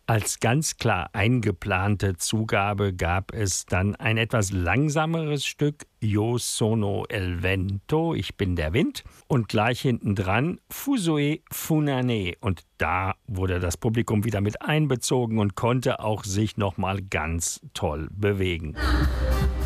Als ganz klar eingeplante Zugabe gab es dann ein etwas langsameres Stück Io sono el vento, ich bin der Wind, und gleich hinten dran Fusue Funane. Und da wurde das Publikum wieder mit einbezogen und konnte auch sich nochmal ganz toll bewegen.